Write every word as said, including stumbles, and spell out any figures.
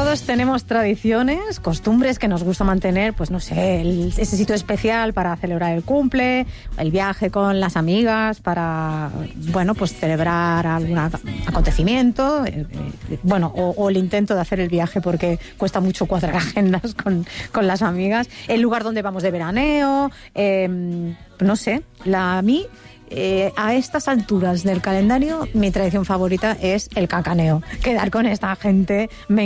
Todos tenemos tradiciones, costumbres que nos gusta mantener, pues no sé, el, ese sitio especial para celebrar el cumple, el viaje con las amigas para, bueno, pues celebrar algún acontecimiento, eh, eh, bueno, o, o el intento de hacer el viaje porque cuesta mucho cuadrar agendas con, con las amigas, el lugar donde vamos de veraneo, eh, no sé, la, a mí... Eh, a estas alturas del calendario mi tradición favorita es el cacaneo, quedar con esta gente. Me